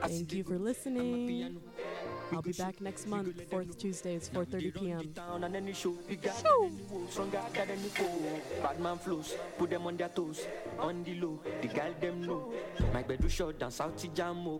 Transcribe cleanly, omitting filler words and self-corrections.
Thank you for listening. I'll be back next month, 4th Tuesdays, 4:30 p.m. Bad man flows, put them on their toes, on the low, the girl them know. My bedroom short down South Jamo.